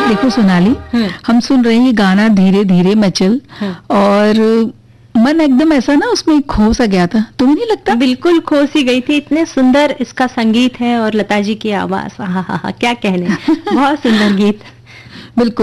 देखो सोनाली, हम सुन रहे हैं ये गाना धीरे धीरे मचल, और मन एकदम ऐसा ना उसमें खो सा गया था, तुम्हें नहीं लगता? बिल्कुल खो सी गई थी, इतने सुंदर इसका संगीत है और लता जी की आवाज, हाँ हाँ हाँ, क्या कहने, बहुत सुंदर गीत। बिल्कुल।